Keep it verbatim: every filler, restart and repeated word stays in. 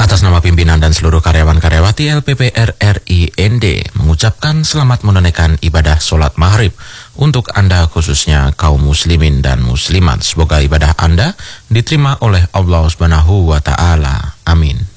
Atas nama pimpinan dan seluruh karyawan-karyawati L P P R R I N D mengucapkan selamat menunaikan ibadah sholat maghrib untuk Anda khususnya kaum muslimin dan muslimat. Semoga ibadah Anda diterima oleh Allah Subhanahu wa Ta'ala. Amin.